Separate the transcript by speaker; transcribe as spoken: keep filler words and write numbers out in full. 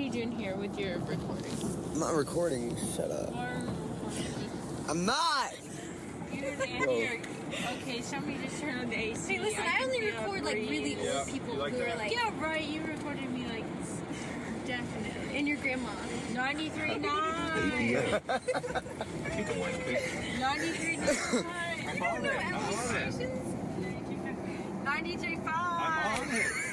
Speaker 1: you doing here with your recording?
Speaker 2: I'm not recording. Shut up. I'm not!
Speaker 1: You're okay, show me just turn on the A C.
Speaker 3: Hey, listen, I, I only record like really old
Speaker 4: yeah,
Speaker 3: people
Speaker 4: like
Speaker 3: who
Speaker 4: that?
Speaker 3: are like...
Speaker 1: Yeah, right, you recorded me like... Definitely.
Speaker 3: And your grandma.
Speaker 1: ninety-three point nine. ninety-three point nine.
Speaker 4: I'm on it. I'm on it.
Speaker 1: ninety-three point five.
Speaker 4: I'm on it.